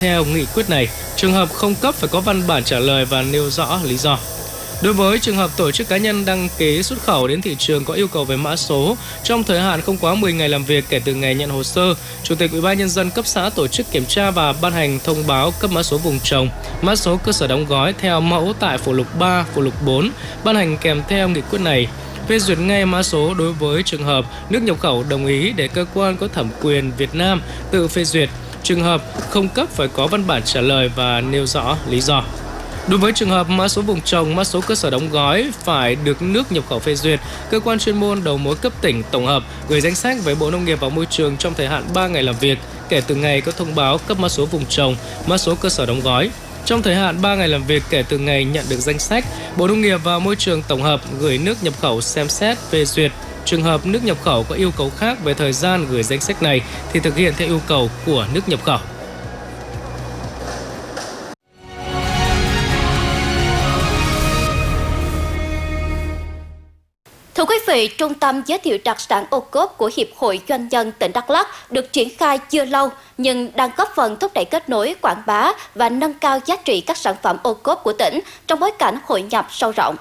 Theo nghị quyết này, trường hợp không cấp phải có văn bản trả lời và nêu rõ lý do. Đối với trường hợp tổ chức cá nhân đăng ký xuất khẩu đến thị trường có yêu cầu về mã số trong thời hạn không quá 10 ngày làm việc kể từ ngày nhận hồ sơ, Chủ tịch Ủy ban nhân dân cấp xã tổ chức kiểm tra và ban hành thông báo cấp mã số vùng trồng, mã số cơ sở đóng gói theo mẫu tại phụ lục 3, phụ lục 4, ban hành kèm theo nghị quyết này. Phê duyệt ngay mã số đối với trường hợp nước nhập khẩu đồng ý để cơ quan có thẩm quyền Việt Nam tự phê duyệt. Trường hợp không cấp phải có văn bản trả lời và nêu rõ lý do. Đối với trường hợp mã số vùng trồng, mã số cơ sở đóng gói phải được nước nhập khẩu phê duyệt, cơ quan chuyên môn đầu mối cấp tỉnh tổng hợp gửi danh sách với Bộ Nông nghiệp và Môi trường trong thời hạn 3 ngày làm việc kể từ ngày có thông báo cấp mã số vùng trồng, mã số cơ sở đóng gói. Trong thời hạn 3 ngày làm việc kể từ ngày nhận được danh sách, Bộ Nông nghiệp và Môi trường tổng hợp gửi nước nhập khẩu xem xét phê duyệt. Trường hợp nước nhập khẩu có yêu cầu khác về thời gian gửi danh sách này thì thực hiện theo yêu cầu của nước nhập khẩu. Thưa quý vị, Trung tâm giới thiệu đặc sản ô cốp của Hiệp hội Doanh nhân tỉnh Đắk Lắk được triển khai chưa lâu nhưng đang góp phần thúc đẩy kết nối, quảng bá và nâng cao giá trị các sản phẩm ô cốp của tỉnh trong bối cảnh hội nhập sâu rộng.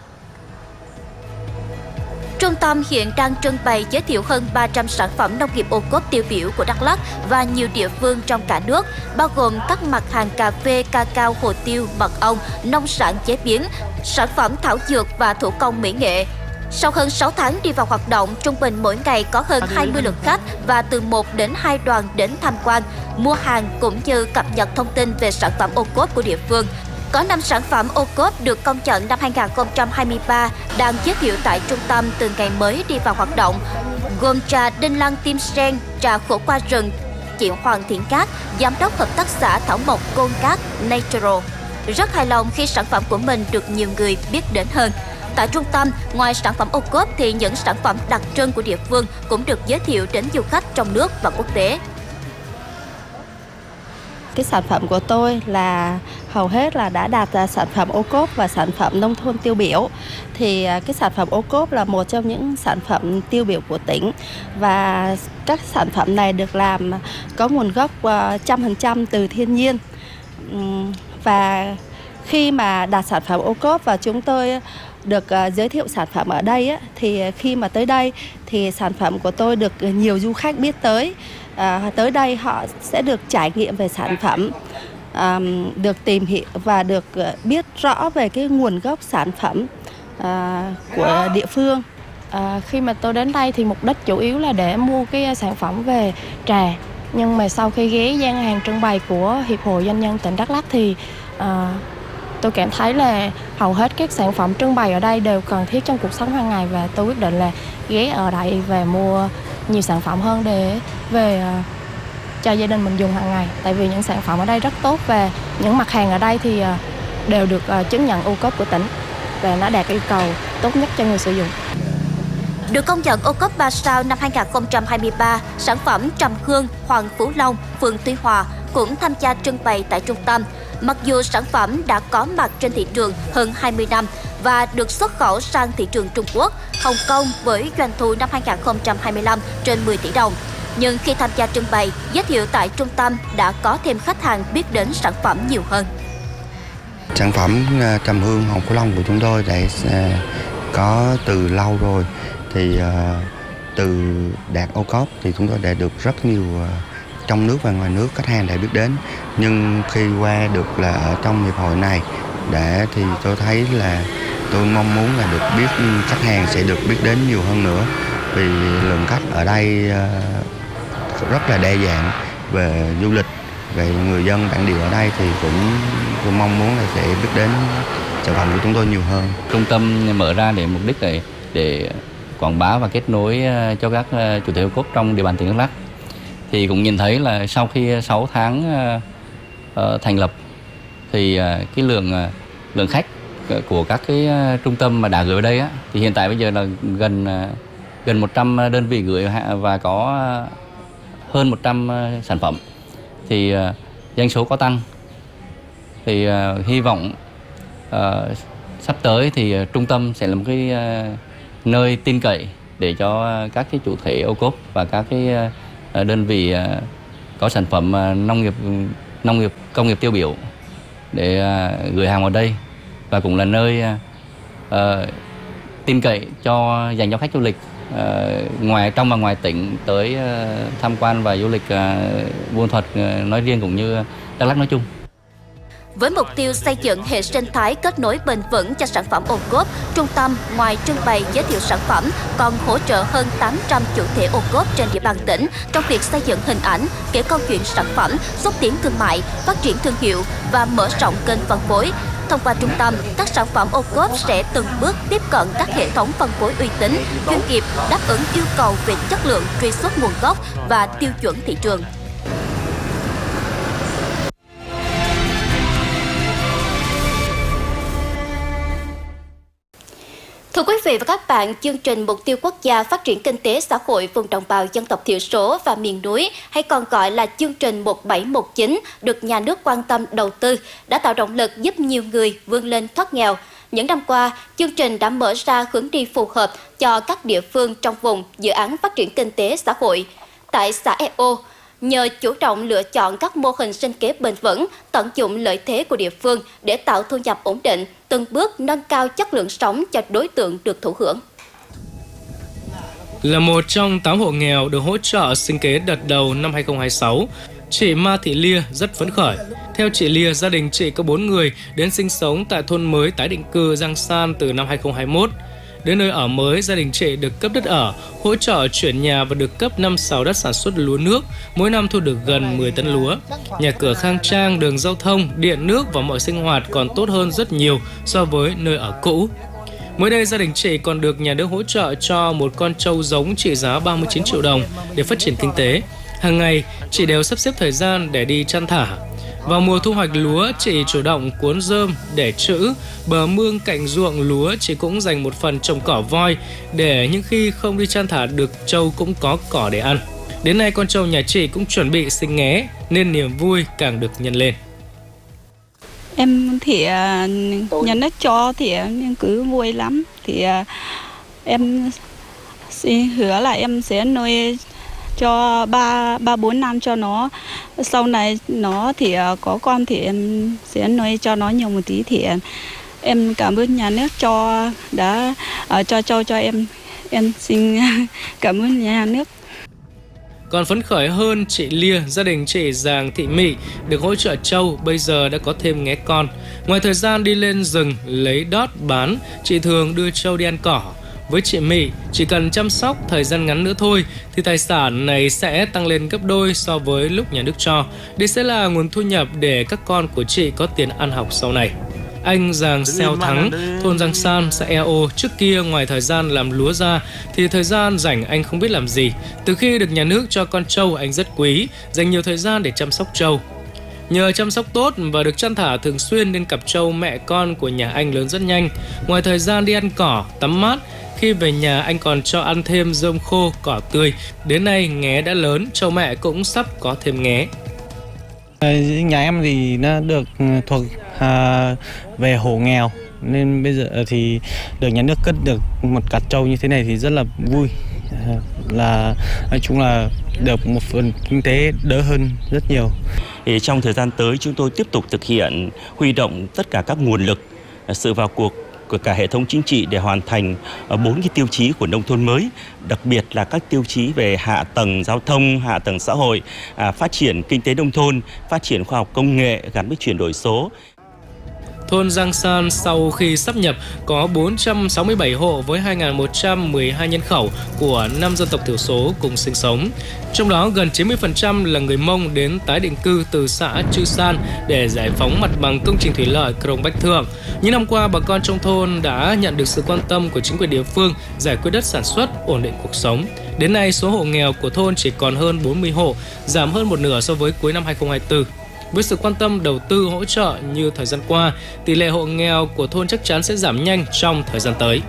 Trung tâm hiện đang trưng bày giới thiệu hơn 300 sản phẩm nông nghiệp ô cốp tiêu biểu của Đắk Lắk và nhiều địa phương trong cả nước, bao gồm các mặt hàng cà phê, cacao, hồ tiêu, mật ong, nông sản chế biến, sản phẩm thảo dược và thủ công mỹ nghệ. Sau hơn 6 tháng đi vào hoạt động, trung bình mỗi ngày có hơn 20 lượt khách và từ 1 đến 2 đoàn đến tham quan, mua hàng cũng như cập nhật thông tin về sản phẩm ô cốp của địa phương. Có 5 sản phẩm ô cốp được công nhận năm 2023 đang giới thiệu tại trung tâm từ ngày mới đi vào hoạt động, gồm trà Đinh Lăng Tim Sen, trà khổ qua rừng, chị Hoàng Thiện Cát, giám đốc hợp tác xã thảo mộc Côn Cát Natural. Rất hài lòng khi sản phẩm của mình được nhiều người biết đến hơn. Tại trung tâm, ngoài sản phẩm ô cốp thì những sản phẩm đặc trưng của địa phương cũng được giới thiệu đến du khách trong nước và quốc tế. Cái sản phẩm của tôi là hầu hết là đã đạt sản phẩm ô cốp và sản phẩm nông thôn tiêu biểu. Thì cái sản phẩm ô cốp là một trong những sản phẩm tiêu biểu của tỉnh. Và các sản phẩm này được làm có nguồn gốc 100% từ thiên nhiên. Và khi mà đạt sản phẩm ô cốp và chúng tôi được giới thiệu sản phẩm ở đây á, thì khi mà tới đây thì sản phẩm của tôi được nhiều du khách biết tới. Tới đây họ sẽ được trải nghiệm về sản phẩm, được tìm hiểu và được biết rõ về cái nguồn gốc sản phẩm của địa phương. Khi mà tôi đến đây thì mục đích chủ yếu là để mua cái sản phẩm về trà. Nhưng mà sau khi ghé gian hàng trưng bày của Hiệp hội Doanh nhân tỉnh Đắk Lắk thì tôi cảm thấy là hầu hết các sản phẩm trưng bày ở đây đều cần thiết trong cuộc sống hàng ngày, và tôi quyết định là ghé ở đây và mua nhiều sản phẩm hơn để về cho gia đình mình dùng hàng ngày. Tại vì những sản phẩm ở đây rất tốt và những mặt hàng ở đây thì đều được chứng nhận ô cốp của tỉnh và nó đạt yêu cầu tốt nhất cho người sử dụng. Được công nhận ô cốp 3 sao năm 2023, sản phẩm Trầm Hương, Hoàng Phú Long, phường Tuy Hòa cũng tham gia trưng bày tại trung tâm. Mặc dù sản phẩm đã có mặt trên thị trường hơn 20 năm và được xuất khẩu sang thị trường Trung Quốc, Hồng Kông với doanh thu năm 2025 trên 10 tỷ đồng. Nhưng khi tham gia trưng bày, giới thiệu tại trung tâm đã có thêm khách hàng biết đến sản phẩm nhiều hơn. Sản phẩm Trầm Hương Hoàng Phú Long của chúng tôi đã có từ lâu rồi. Thì từ đạt ô cốp thì chúng tôi đã được rất nhiều trong nước và ngoài nước khách hàng đã biết đến. Nhưng khi qua được là ở trong hiệp hội này thì tôi thấy là tôi mong muốn là được biết, khách hàng sẽ được biết đến nhiều hơn nữa. Vì lượng khách ở đây rất là đa dạng về du lịch, về người dân bản địa ở đây thì tôi mong muốn là sẽ biết đến sản phẩm của chúng tôi nhiều hơn. Trung tâm mở ra để mục đích để quảng bá và kết nối cho các chủ thể ô cốp trong địa bàn tỉnh Đắk Lắk. Thì cũng nhìn thấy là sau khi 6 tháng thành lập thì cái lượng khách của các cái trung tâm mà đã gửi ở đây á, thì hiện tại bây giờ là gần 100 đơn vị gửi và có hơn 100 sản phẩm. Thì doanh số có tăng. Thì hy vọng sắp tới thì trung tâm sẽ là một cái nơi tin cậy để cho các cái chủ thể ô cốp và các cái đơn vị có sản phẩm nông nghiệp nông nghiệp công nghiệp tiêu biểu để gửi hàng vào đây, và cũng là nơi tin cậy dành cho khách du lịch trong và ngoài tỉnh tới tham quan và du lịch Buôn Ma Thuột nói riêng cũng như Đắk Lắk nói chung. Với mục tiêu xây dựng hệ sinh thái kết nối bền vững cho sản phẩm ô cốp, trung tâm ngoài trưng bày giới thiệu sản phẩm còn hỗ trợ hơn 800 chủ thể ô cốp trên địa bàn tỉnh trong việc xây dựng hình ảnh, kể câu chuyện sản phẩm, xúc tiến thương mại, phát triển thương hiệu và mở rộng kênh phân phối. Thông qua trung tâm, các sản phẩm ô cốp sẽ từng bước tiếp cận các hệ thống phân phối uy tín, chuyên nghiệp, đáp ứng yêu cầu về chất lượng, truy xuất nguồn gốc và tiêu chuẩn thị trường. Thưa quý vị và các bạn, chương trình Mục tiêu Quốc gia Phát triển Kinh tế Xã hội vùng đồng bào dân tộc thiểu số và miền núi, hay còn gọi là chương trình 1719, được nhà nước quan tâm đầu tư, đã tạo động lực giúp nhiều người vươn lên thoát nghèo. Những năm qua, chương trình đã mở ra hướng đi phù hợp cho các địa phương trong vùng dự án phát triển kinh tế xã hội. Tại xã Eo, nhờ chủ động lựa chọn các mô hình sinh kế bền vững, tận dụng lợi thế của địa phương để tạo thu nhập ổn định, từng bước nâng cao chất lượng sống cho đối tượng được thụ hưởng. Là một trong 8 hộ nghèo được hỗ trợ sinh kế đợt đầu năm 2026, chị Ma Thị Lia rất phấn khởi. Theo chị Lia, gia đình chị có 4 người đến sinh sống tại thôn mới tái định cư Giang San từ năm 2021. Đến nơi ở mới, gia đình chị được cấp đất ở, hỗ trợ chuyển nhà và được cấp 5 sào đất sản xuất lúa nước, mỗi năm thu được gần 10 tấn lúa. Nhà cửa khang trang, đường giao thông, điện nước và mọi sinh hoạt còn tốt hơn rất nhiều so với nơi ở cũ. Mới đây, gia đình chị còn được nhà nước hỗ trợ cho một con trâu giống trị giá 39 triệu đồng để phát triển kinh tế. Hàng ngày, chị đều sắp xếp thời gian để đi chăn thả. Vào mùa thu hoạch lúa, chị chủ động cuốn rơm để trữ. Bờ mương cạnh ruộng lúa, chị cũng dành một phần trồng cỏ voi để những khi không đi chăn thả được, trâu cũng có cỏ để ăn. Đến nay, con trâu nhà chị cũng chuẩn bị sinh nghé nên niềm vui càng được nhân lên. Em thì nhà nước cho thì em cứ vui lắm. Thì em xin hứa là em sẽ nuôi cho 3-4 năm cho nó. Sau này nó thì có con thì em sẽ nuôi cho nó nhiều một tí. Thì em cảm ơn nhà nước đã cho trâu cho em. Em xin cảm ơn nhà nước. Còn phấn khởi hơn chị Lia, gia đình chị Giàng Thị Mị được hỗ trợ trâu, bây giờ đã có thêm nghé con. Ngoài thời gian đi lên rừng lấy đót bán, chị thường đưa trâu đi ăn cỏ. Với chị Mị, chỉ cần chăm sóc thời gian ngắn nữa thôi thì tài sản này sẽ tăng lên gấp đôi so với lúc nhà nước cho. Đây sẽ là nguồn thu nhập để các con của chị có tiền ăn học sau này. Anh Giàng Xeo Thắng, thôn Giang San, xã Eo, trước kia ngoài thời gian làm lúa ra thì thời gian rảnh anh không biết làm gì. Từ khi được nhà nước cho con trâu, anh rất quý, dành nhiều thời gian để chăm sóc trâu. Nhờ chăm sóc tốt và được chăn thả thường xuyên nên cặp trâu mẹ con của nhà anh lớn rất nhanh. Ngoài thời gian đi ăn cỏ, tắm mát, khi về nhà anh còn cho ăn thêm rơm khô, cỏ tươi. Đến nay nghé đã lớn, trâu mẹ cũng sắp có thêm nghé. Nhà em thì nó được thuộc về hộ nghèo, nên bây giờ thì được nhà nước cất được một cặp trâu như thế này thì rất là vui. Là nói chung là được một phần kinh tế đỡ hơn rất nhiều. Thì trong thời gian tới chúng tôi tiếp tục thực hiện huy động tất cả các nguồn lực, sự vào cuộc của cả hệ thống chính trị để hoàn thành 4 cái tiêu chí của nông thôn mới, đặc biệt là các tiêu chí về hạ tầng giao thông, hạ tầng xã hội, phát triển kinh tế nông thôn, phát triển khoa học công nghệ gắn với chuyển đổi số. Thôn Giang San sau khi sáp nhập có 467 hộ với 2.112 nhân khẩu của 5 dân tộc thiểu số cùng sinh sống. Trong đó gần 90% là người Mông đến tái định cư từ xã Chư San để giải phóng mặt bằng công trình thủy lợi Krông Bách Thượng. Những năm qua, bà con trong thôn đã nhận được sự quan tâm của chính quyền địa phương, giải quyết đất sản xuất, ổn định cuộc sống. Đến nay, số hộ nghèo của thôn chỉ còn hơn 40 hộ, giảm hơn một nửa so với cuối năm 2024. Với sự quan tâm đầu tư hỗ trợ như thời gian qua, tỷ lệ hộ nghèo của thôn chắc chắn sẽ giảm nhanh trong thời gian tới.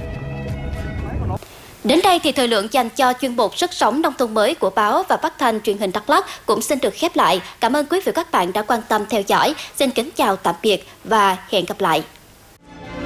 Đến đây thì thời lượng dành cho chuyên mục Sức sống nông thôn mới của báo và phát thanh truyền hình Đắk Lắk cũng xin được khép lại. Cảm ơn quý vị và các bạn đã quan tâm theo dõi. Xin kính chào tạm biệt và hẹn gặp lại.